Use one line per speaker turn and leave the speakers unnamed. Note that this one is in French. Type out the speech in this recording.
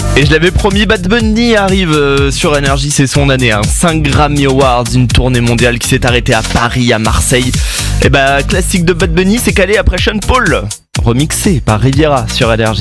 Et je l'avais promis, Bad Bunny arrive sur Énergie, c'est son année, 5 Grammy Awards, une tournée mondiale qui s'est arrêtée à Paris, à Marseille. Et classique de Bad Bunny, c'est calé après Sean Paul, remixé par Riviera sur Énergie.